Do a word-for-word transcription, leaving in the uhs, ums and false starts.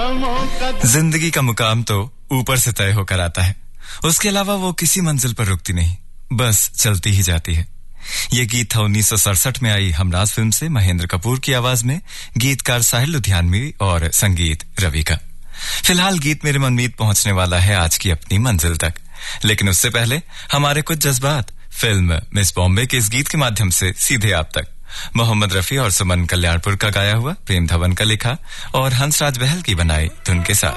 जिंदगी का मुकाम तो ऊपर से तय होकर आता है, उसके अलावा वो किसी मंजिल पर रुकती नहीं, बस चलती ही जाती है। ये गीत था उन्नीस सौ सड़सठ में आई हमराज फिल्म से महेंद्र कपूर की आवाज में, गीतकार साहिल लुधियानवी और संगीत रवि का। फिलहाल गीत मेरे मनमीत पहुंचने वाला है आज की अपनी मंजिल तक, लेकिन उससे पहले हमारे कुछ जज्बात फिल्म मिस बॉम्बे के इस गीत के माध्यम से सीधे आप तक। मोहम्मद रफी और सुमन कल्याणपुर का गाया हुआ, प्रेम धवन का लिखा और हंसराज बहल की बनाई धुन के साथ।